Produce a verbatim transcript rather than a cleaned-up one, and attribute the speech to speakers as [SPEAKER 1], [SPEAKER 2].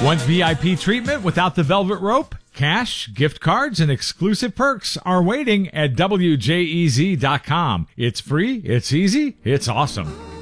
[SPEAKER 1] Want V I P treatment without the velvet rope? Cash, gift cards, and exclusive perks are waiting at W J E Z dot com. It's free, it's easy, it's awesome.